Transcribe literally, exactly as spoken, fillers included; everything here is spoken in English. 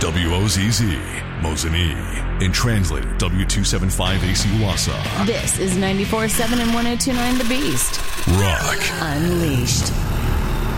W O Z Z, Mosinee, and translated W two seventy-five A C Wassa. This is ninety-four point seven and one oh two point nine The Beast. Rock Unleashed.